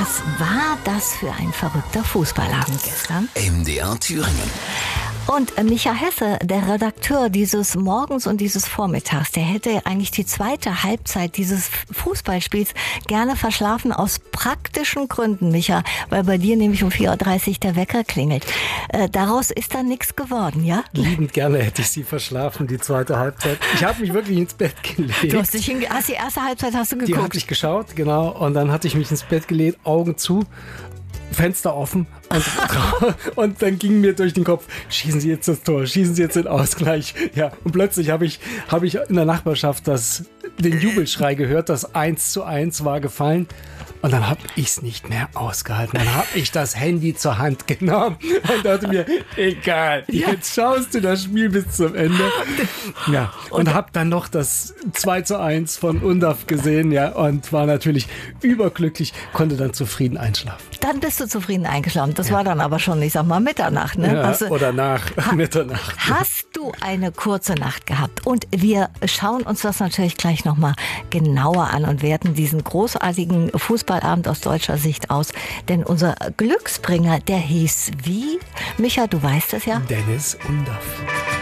Was war das für ein verrückter Fußballabend gestern? MDR Thüringen. Und Micha Hesse, der Redakteur dieses Morgens und dieses Vormittags, der hätte eigentlich die zweite Halbzeit dieses Fußballspiels gerne verschlafen aus praktischen Gründen, Micha, weil bei dir nämlich um 4.30 Uhr der Wecker klingelt. Daraus ist dann nichts geworden, ja? Liebend gerne hätte ich sie verschlafen, die zweite Halbzeit. Ich habe mich wirklich ins Bett gelegt. Du hast die erste Halbzeit hast du geguckt? Die habe ich geschaut, genau. Und dann hatte ich mich ins Bett gelegt, Augen zu, Fenster offen und dann ging mir durch den Kopf, schießen Sie jetzt das Tor, schießen Sie jetzt den Ausgleich. Ja, und plötzlich habe ich in der Nachbarschaft den Jubelschrei gehört, das 1:1 war gefallen. Und dann habe ich es nicht mehr ausgehalten. Dann habe ich das Handy zur Hand genommen und dachte mir, egal, jetzt schaust du das Spiel bis zum Ende. Ja, und habe dann noch das 2:1 von Undav gesehen, ja, und war natürlich überglücklich, konnte dann zufrieden einschlafen. Dann bist du zufrieden eingeschlafen. Das war dann aber schon, ich sag mal, Mitternacht, ne? Ja, oder nach Mitternacht. Hast du eine kurze Nacht gehabt? Und wir schauen uns das natürlich gleich nochmal genauer an und werten diesen großartigen Fußballabend aus deutscher Sicht aus. Denn unser Glücksbringer, der hieß wie? Micha, du weißt es ja? Dennis Undav.